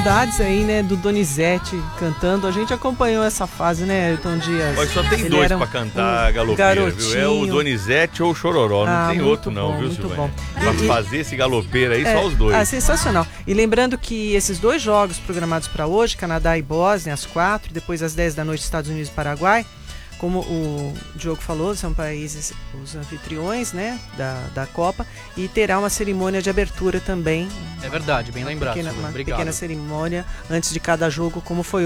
saudades aí, né, do Donizete cantando. A gente acompanhou essa fase, né, Ayrton Dias? Mas só tem Ele dois era pra cantar galopeira, viu? É o Donizete ou o Chororó, não tem outro não, viu, muito Silvânia? bom. Pra fazer esse galopeira aí, só os dois. Sensacional. E lembrando que esses dois jogos programados para hoje, Canadá e Bósnia, às 4, depois às 10 da noite, Estados Unidos e Paraguai, como o Diogo falou, são países, os anfitriões, né, da Copa, e terá uma cerimônia de abertura também. É verdade, bem lembrado. Uma Obrigado. pequena cerimônia antes de cada jogo, como foi